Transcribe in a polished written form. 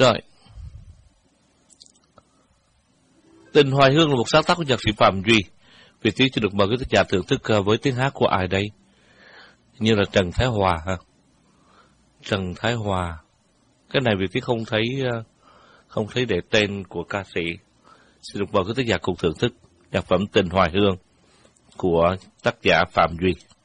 Rồi. Tình Hoài Hương là một sáng tác của nhạc sĩ Phạm Duy. Việt Thí cho được mời quý thính giả thưởng thức với tiếng hát của ai đây? Như là Trần Thái Hòa ha. Trần Thái Hòa. Cái này Việt Thí không thấy để tên của ca sĩ. Xin được mời quý thính giả cùng thưởng thức nhạc phẩm Tình Hoài Hương của tác giả Phạm Duy.